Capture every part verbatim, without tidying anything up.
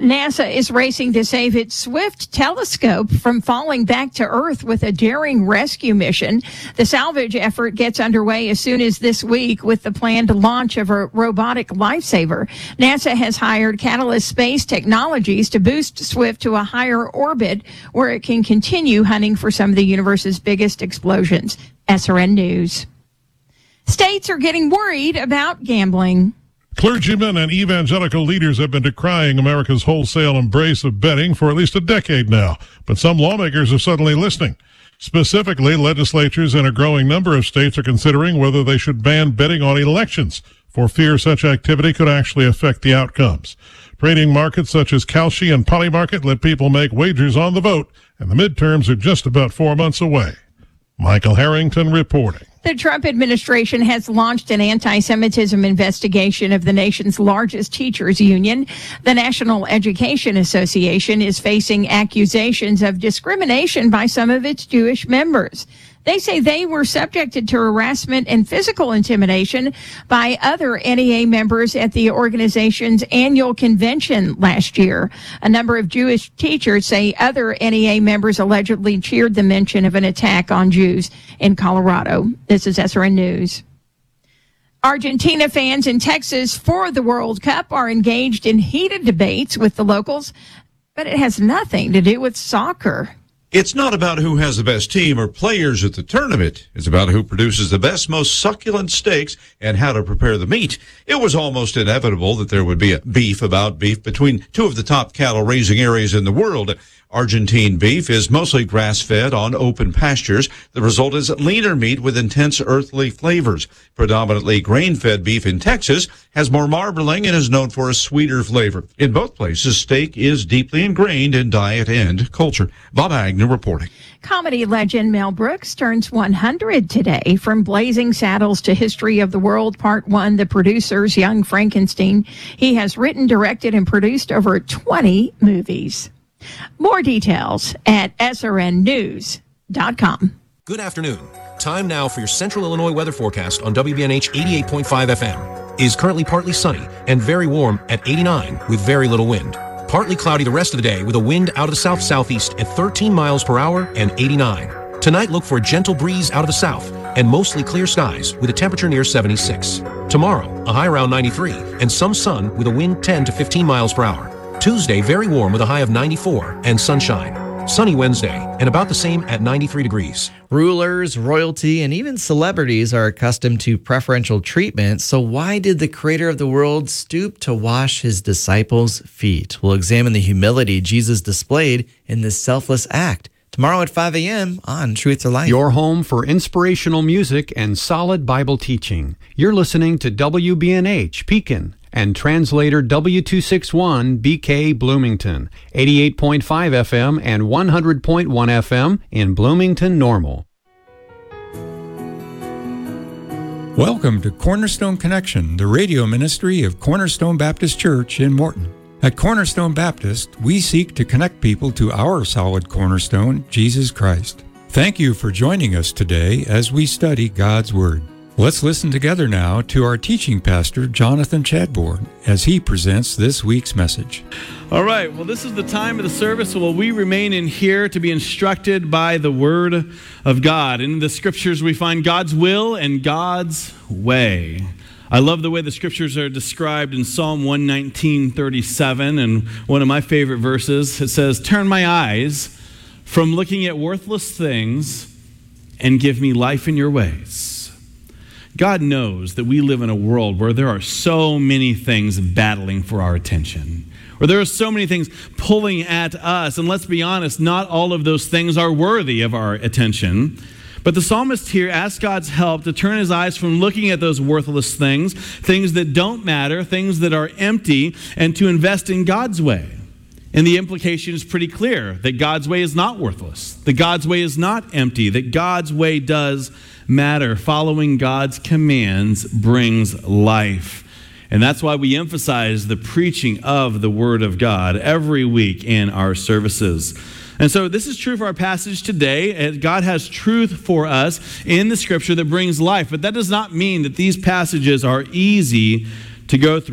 NASA is racing to save its SWIFT telescope from falling back to Earth with a daring rescue mission. The salvage effort gets underway as soon as this week with the planned launch of a robotic lifesaver. NASA has hired Catalyst Space Technologies to boost SWIFT to a higher orbit where it can continue hunting for some of the universe's biggest explosions. S R N News. States are getting worried about gambling. Clergymen and evangelical leaders have been decrying America's wholesale embrace of betting for at least a decade now, but some lawmakers are suddenly listening. Specifically, legislatures in a growing number of states are considering whether they should ban betting on elections for fear such activity could actually affect the outcomes. Trading markets such as Kalshi and Polymarket let people make wagers on the vote, and the midterms are just about four months away. Michael Harrington reporting. The Trump administration has launched an anti-Semitism investigation of the nation's largest teachers union. The National Education Association is facing accusations of discrimination by some of its Jewish members. They say they were subjected to harassment and physical intimidation by other N E A members at the organization's annual convention last year. A number of Jewish teachers say other N E A members allegedly cheered the mention of an attack on Jews in Colorado. This is S R N News. Argentina fans in Texas for the World Cup are engaged in heated debates with the locals, but it has nothing to do with soccer. It's not about who has the best team or players at the tournament. It's about who produces the best, most succulent steaks and how to prepare the meat. It was almost inevitable that there would be a beef about beef between two of the top cattle raising areas in the world. Argentine beef is mostly grass-fed on open pastures. The result is leaner meat with intense earthly flavors. Predominantly grain-fed beef in Texas has more marbling and is known for a sweeter flavor. In both places, steak is deeply ingrained in diet and culture. Bob Agnew reporting. Comedy legend Mel Brooks turns one hundred today. From Blazing Saddles to History of the World, Part one, The Producers, Young Frankenstein. He has written, directed, and produced over twenty movies. More details at S R N news dot com. Good afternoon. Time now for your Central Illinois weather forecast on W B N H eighty-eight point five F M. It is currently partly sunny and very warm at eighty-nine with very little wind. Partly cloudy the rest of the day with a wind out of the south-southeast at thirteen miles per hour and eighty-nine. Tonight, look for a gentle breeze out of the south and mostly clear skies with a temperature near seventy-six. Tomorrow, a high around ninety-three and some sun with a wind ten to fifteen miles per hour. Tuesday, very warm with a high of ninety-four and sunshine. Sunny Wednesday and about the same at ninety-three degrees. Rulers, royalty, and even celebrities are accustomed to preferential treatment. So why did the creator of the world stoop to wash his disciples' feet? We'll examine the humility Jesus displayed in this selfless act. Tomorrow at five a.m. on Truth or Life. Your home for inspirational music and solid Bible teaching. You're listening to W B N H Pekin and translator W two sixty-one B K Bloomington, eighty-eight point five F M and one hundred point one F M in Bloomington Normal. Welcome to Cornerstone Connection, the radio ministry of Cornerstone Baptist Church in Morton. At Cornerstone Baptist, we seek to connect people to our solid cornerstone, Jesus Christ. Thank you for joining us today as we study God's Word. Let's listen together now to our teaching pastor, Jonathan Chadbourne, as he presents this week's message. All right, well, this is the time of the service where we remain in here to be instructed by the Word of God. In the Scriptures, we find God's will and God's way. I love the way the Scriptures are described in Psalm one nineteen, thirty-seven, and one of my favorite verses. It says, "Turn my eyes from looking at worthless things and give me life in your ways." God knows that we live in a world where there are so many things battling for our attention, where there are so many things pulling at us, and let's be honest, not all of those things are worthy of our attention. But the psalmist here asks God's help to turn his eyes from looking at those worthless things, things that don't matter, things that are empty, and to invest in God's way. And the implication is pretty clear, that God's way is not worthless, that God's way is not empty, that God's way does matter. Following God's commands brings life. And that's why we emphasize the preaching of the Word of God every week in our services. And so this is true for our passage today. God has truth for us in the Scripture that brings life. But that does not mean that these passages are easy to go through.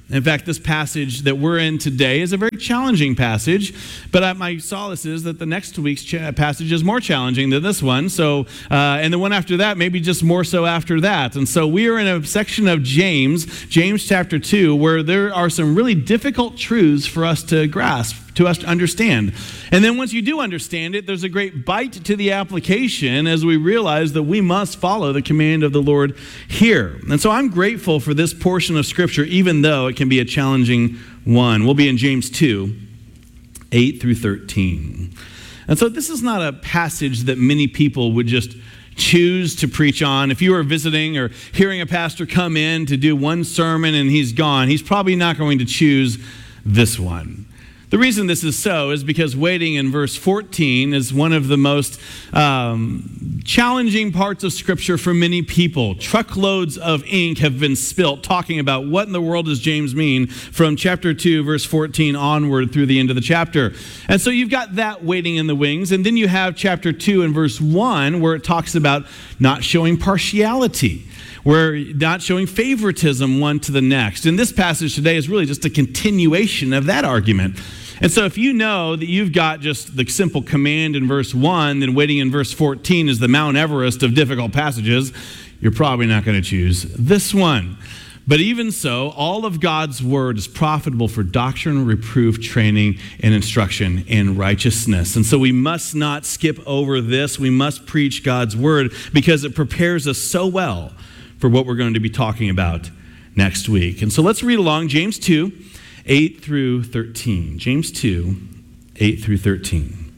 In fact, this passage that we're in today is a very challenging passage, but my solace is that the next week's cha- passage is more challenging than this one. So, uh, and the one after that, maybe just more so after that. And so we are in a section of James, James chapter two, where there are some really difficult truths for us to grasp, to us to understand. And then once you do understand it, there's a great bite to the application as we realize that we must follow the command of the Lord here. And so I'm grateful for this portion of Scripture, even though it can be a challenging one. We'll be in James two, eight through thirteen. And so this is not a passage that many people would just choose to preach on. If you are visiting or hearing a pastor come in to do one sermon and he's gone, he's probably not going to choose this one. The reason this is so is because waiting in verse fourteen is one of the most um, challenging parts of Scripture for many people. Truckloads of ink have been spilt talking about what in the world does James mean from chapter two, verse fourteen onward through the end of the chapter. And so you've got that waiting in the wings. And then you have chapter two and verse one where it talks about not showing partiality. We're not showing favoritism one to the next. And this passage today is really just a continuation of that argument. And so if you know that you've got just the simple command in verse one, then waiting in verse fourteen is the Mount Everest of difficult passages, you're probably not going to choose this one. But even so, all of God's word is profitable for doctrine, reproof, training, and instruction in righteousness. And so we must not skip over this. We must preach God's word because it prepares us so well for what we're going to be talking about next week. And so let's read along James two, eight through thirteen. James two, eight through thirteen.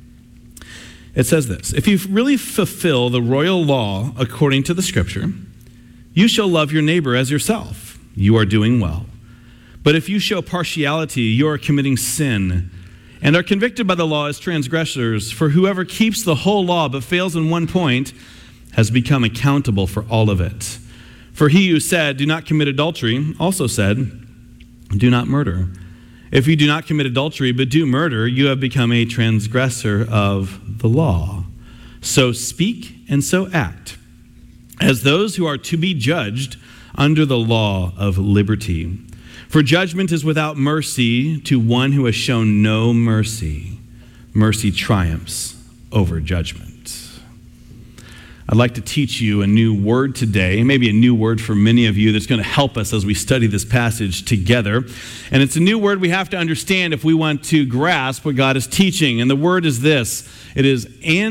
It says this: if you really fulfill the royal law according to the Scripture, you shall love your neighbor as yourself. You are doing well. But if you show partiality, you are committing sin and are convicted by the law as transgressors. For whoever keeps the whole law but fails in one point has become accountable for all of it. For he who said, do not commit adultery, also said, do not murder. If you do not commit adultery but do murder, you have become a transgressor of the law. So speak and so act as those who are to be judged under the law of liberty. For judgment is without mercy to one who has shown no mercy. Mercy triumphs over judgment. I'd like to teach you a new word today, maybe a new word for many of you that's going to help us as we study this passage together. And it's a new word we have to understand if we want to grasp what God is teaching. And the word is this. It is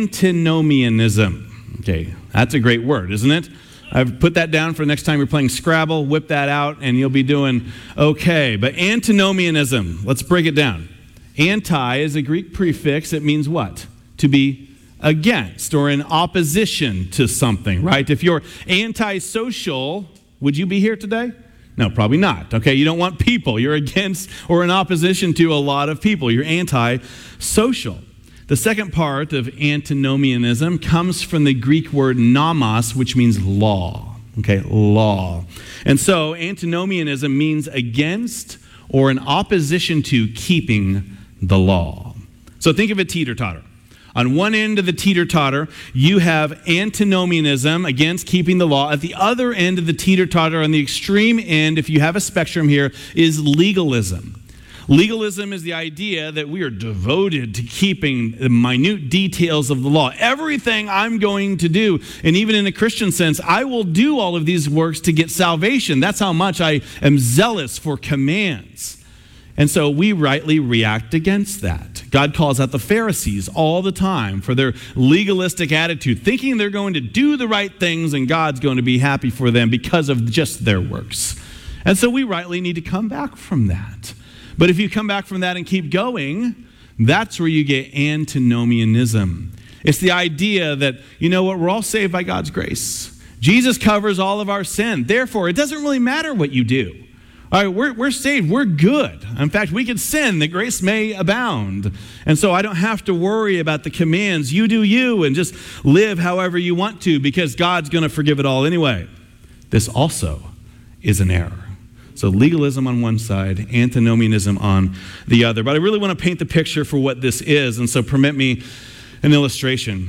antinomianism. Okay, that's a great word, isn't it? I've put that down for the next time you're playing Scrabble. Whip that out and you'll be doing okay. But antinomianism, let's break it down. Anti is a Greek prefix. It means what? To be against or in opposition to something, right? If you're antisocial, would you be here today? No, probably not. Okay, you don't want people. You're against or in opposition to a lot of people. You're antisocial. The second part of antinomianism comes from the Greek word nomos, which means law. Okay, law. And so antinomianism means against or in opposition to keeping the law. So think of a teeter-totter. On one end of the teeter-totter, you have antinomianism, against keeping the law. At the other end of the teeter-totter, on the extreme end, if you have a spectrum here, is legalism. Legalism is the idea that we are devoted to keeping the minute details of the law. Everything I'm going to do, and even in a Christian sense, I will do all of these works to get salvation. That's how much I am zealous for commands. And so we rightly react against that. God calls out the Pharisees all the time for their legalistic attitude, thinking they're going to do the right things and God's going to be happy for them because of just their works. And so we rightly need to come back from that. But if you come back from that and keep going, that's where you get antinomianism. It's the idea that, you know what, we're all saved by God's grace. Jesus covers all of our sin. Therefore, it doesn't really matter what you do. All right, we're, we're saved. We're good. In fact, we can sin that grace may abound. And so I don't have to worry about the commands. You do you and just live however you want to because God's going to forgive it all anyway. This also is an error. So legalism on one side, antinomianism on the other. But I really want to paint the picture for what this is. And so permit me an illustration.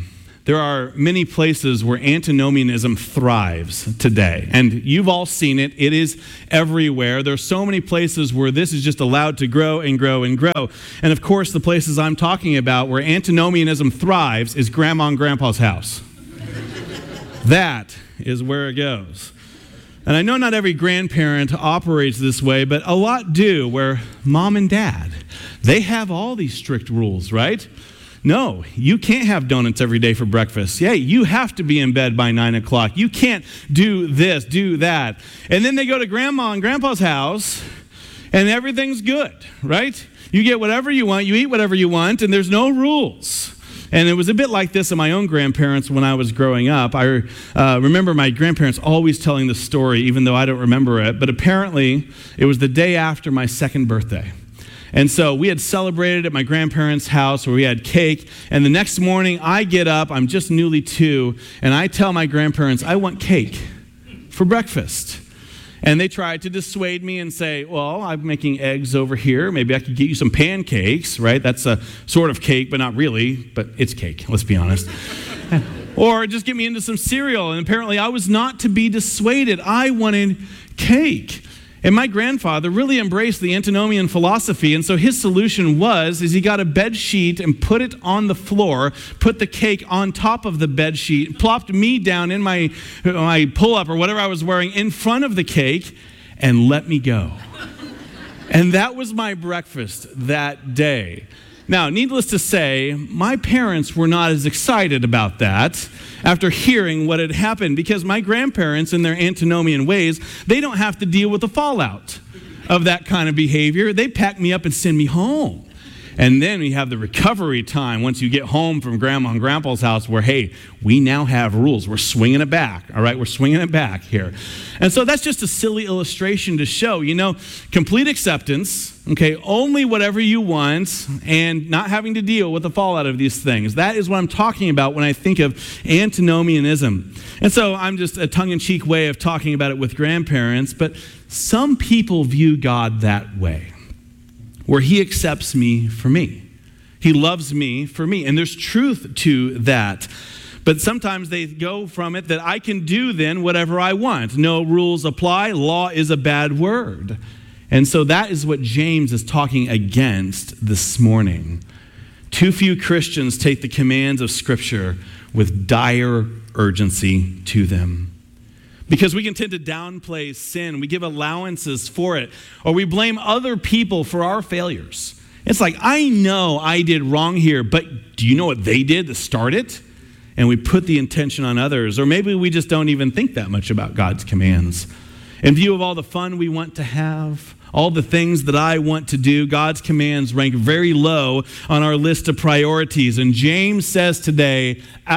there are many places where antinomianism thrives today. And you've all seen it. It is everywhere. There are so many places where this is just allowed to grow and grow and grow. And of course, the places I'm talking about where antinomianism thrives is Grandma and Grandpa's house. That is where it goes. And I know not every grandparent operates this way, but a lot do, where mom and dad, they have all these strict rules, right? No, you can't have donuts every day for breakfast. Yeah, you have to be in bed by nine o'clock. You can't do this, do that. And then they go to grandma and grandpa's house, and everything's good, right? You get whatever you want, you eat whatever you want, and there's no rules. And it was a bit like this in my own grandparents when I was growing up. I uh, remember my grandparents always telling the story, even though I don't remember it. But apparently, it was the day after my second birthday. And so we had celebrated at my grandparents' house where we had cake. And the next morning, I get up, I'm just newly two, and I tell my grandparents, I want cake for breakfast. And they tried to dissuade me and say, well, I'm making eggs over here. Maybe I could get you some pancakes, right? That's a sort of cake, but not really. But it's cake, let's be honest. Or just get me into some cereal. And apparently I was not to be dissuaded. I wanted cake. And my grandfather really embraced the antinomian philosophy, and so his solution was is he got a bed sheet and put it on the floor, put the cake on top of the bed sheet, plopped me down in my, my pull-up or whatever I was wearing in front of the cake, and let me go. And that was my breakfast that day. Now, needless to say, my parents were not as excited about that after hearing what had happened, because my grandparents, in their antinomian ways, they don't have to deal with the fallout of that kind of behavior. They pack me up and send me home. And then we have the recovery time once you get home from Grandma and Grandpa's house where, hey, we now have rules. We're swinging it back, all right? We're swinging it back here. And so that's just a silly illustration to show, you know, complete acceptance, okay, only whatever you want and not having to deal with the fallout of these things. That is what I'm talking about when I think of antinomianism. And so I'm just a tongue-in-cheek way of talking about it with grandparents, but some people view God that way, where he accepts me for me. He loves me for me. And there's truth to that. But sometimes they go from it that I can do then whatever I want. No rules apply. Law is a bad word. And so that is what James is talking against this morning. Too few Christians take the commands of Scripture with dire urgency to them. Because we can tend to downplay sin. We give allowances for it. Or we blame other people for our failures. It's like, I know I did wrong here, but do you know what they did to start it? And we put the intention on others. Or maybe we just don't even think that much about God's commands. In view of all the fun we want to have, all the things that I want to do, God's commands rank very low on our list of priorities. And James says today,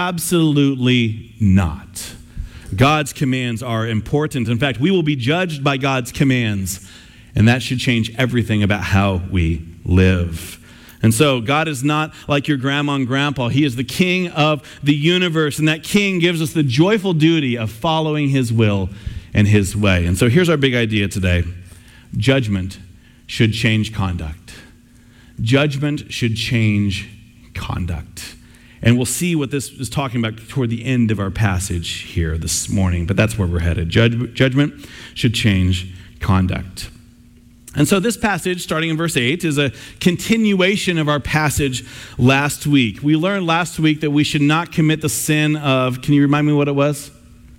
absolutely not. God's commands are important. In fact, we will be judged by God's commands, and that should change everything about how we live. And so God is not like your grandma and grandpa. He is the king of the universe, and that king gives us the joyful duty of following his will and his way. And so here's our big idea today. Judgment should change conduct. Judgment should change conduct. And we'll see what this is talking about toward the end of our passage here this morning. But that's where we're headed. Judge, judgment should change conduct. And so this passage, starting in verse eight, is a continuation of our passage last week. We learned last week that we should not commit the sin of, can you remind me what it was?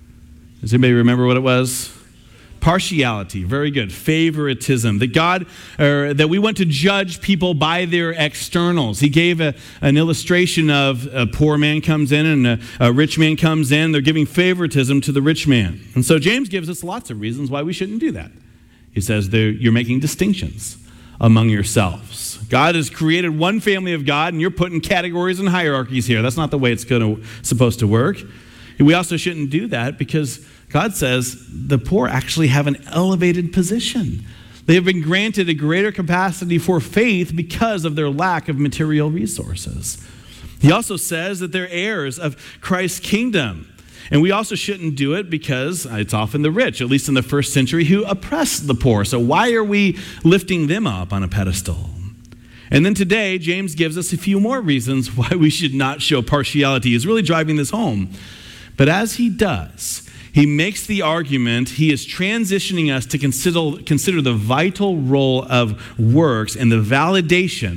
Does anybody remember what it was? Partiality, very good. Favoritism, that God, or that we want to judge people by their externals. He gave a, an illustration of a poor man comes in and a, a rich man comes in. They're giving favoritism to the rich man. And so James gives us lots of reasons why we shouldn't do that. He says you're making distinctions among yourselves. God has created one family of God, and you're putting categories and hierarchies here. That's not the way it's going to, supposed to work. We also shouldn't do that because God says the poor actually have an elevated position. They have been granted a greater capacity for faith because of their lack of material resources. He also says that they're heirs of Christ's kingdom. And we also shouldn't do it because it's often the rich, at least in the first century, who oppress the poor. So why are we lifting them up on a pedestal? And then today, James gives us a few more reasons why we should not show partiality. He's really driving this home. But as he does, he makes the argument, he is transitioning us to consider, consider the vital role of works and the validation